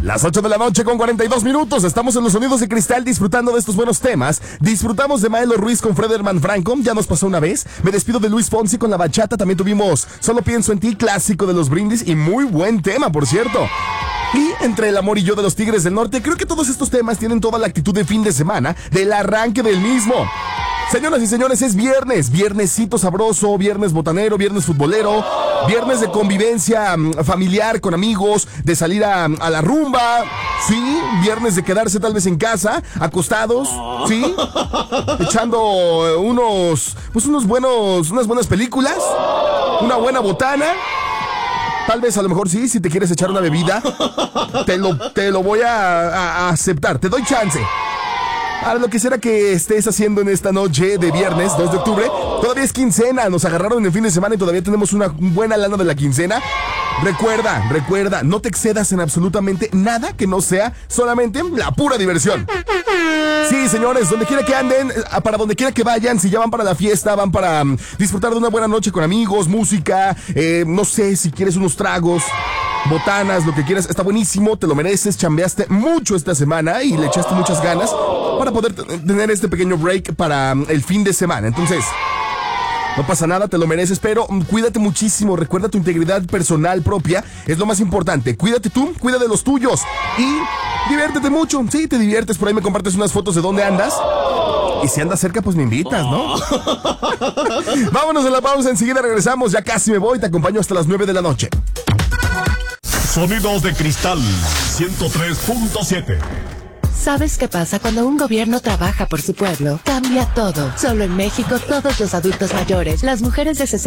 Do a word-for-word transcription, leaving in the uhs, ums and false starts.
Las ocho de la noche con cuarenta y dos minutos. Estamos en los Sonidos de Cristal disfrutando de estos buenos temas. Disfrutamos de Maelo Ruiz con Frederman Franco. Ya nos pasó una vez. Me despido de Luis Fonsi con la bachata. También tuvimos Solo Pienso en Ti, clásico de los Brindis. Y muy buen tema, por cierto. Y Entre el amor y yo de los Tigres del Norte. Creo que todos estos temas tienen toda la actitud de fin de semana, del arranque del mismo. Señoras y señores, es viernes, viernesito sabroso, viernes botanero, viernes futbolero, viernes de convivencia familiar con amigos, de salir a, a la rumba, sí, viernes de quedarse tal vez en casa, acostados, sí, echando unos, pues unos buenos, unas buenas películas, una buena botana. Tal vez a lo mejor sí, si te quieres echar una bebida, te lo, te lo voy a, a, a aceptar, te doy chance. Ahora, lo que será que estés haciendo en esta noche de viernes dos de octubre, todavía es quincena, nos agarraron en el fin de semana y todavía tenemos una buena lana de la quincena. Recuerda, recuerda, no te excedas en absolutamente nada que no sea solamente la pura diversión. Sí, señores, donde quiera que anden, para donde quiera que vayan, si ya van para la fiesta, van para um, disfrutar de una buena noche con amigos, música, eh, no sé, si quieres unos tragos, botanas, lo que quieras, está buenísimo, te lo mereces, chambeaste mucho esta semana y le echaste muchas ganas para poder t- tener este pequeño break para um, el fin de semana. Entonces, no pasa nada, te lo mereces, pero um, cuídate muchísimo, recuerda tu integridad personal propia, es lo más importante. Cuídate tú, cuida de los tuyos y diviértete mucho. Sí, te diviertes, por ahí me compartes unas fotos de dónde andas. Y si andas cerca, pues me invitas, ¿no? Vámonos a la pausa, enseguida regresamos, ya casi me voy, te acompaño hasta las nueve de la noche. Sonidos de Cristal ciento tres punto siete. ¿Sabes qué pasa cuando un gobierno trabaja por su pueblo? Cambia todo. Solo en México, todos los adultos mayores, las mujeres de sesenta